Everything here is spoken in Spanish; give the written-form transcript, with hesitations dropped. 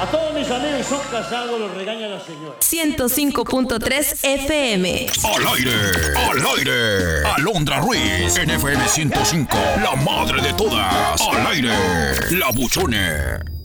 A todos mis amigos son casados, los regaña la señora. 105.3 FM. Al aire, al aire. Alondra Ruiz, en FM 105, la madre de todas. Al aire, la buchona.